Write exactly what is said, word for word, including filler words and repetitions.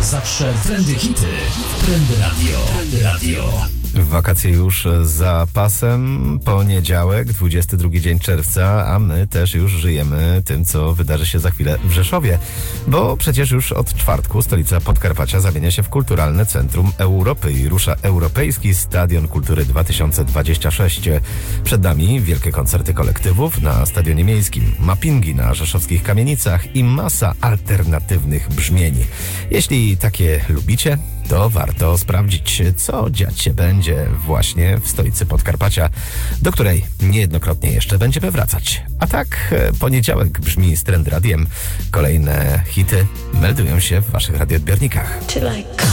zawsze trendy hity. Trendy Radio. Trendy Radio. Wakacje już za pasem, poniedziałek, dwudziesty drugi dzień czerwca, a my też już żyjemy tym, co wydarzy się za chwilę w Rzeszowie, bo przecież już od czwartku stolica Podkarpacia zamienia się w kulturalne centrum Europy i rusza Europejski Stadion Kultury dwa tysiące dwudziesty szósty. Przed nami wielkie koncerty kolektywów na Stadionie Miejskim, mappingi na rzeszowskich kamienicach i masa alternatywnych brzmień. Jeśli takie lubicie, to warto sprawdzić, co dziać się będzie właśnie w stolicy Podkarpacia, do której niejednokrotnie jeszcze będziemy wracać. A tak, poniedziałek brzmi z Trend Radiem. Kolejne hity meldują się w waszych radioodbiornikach.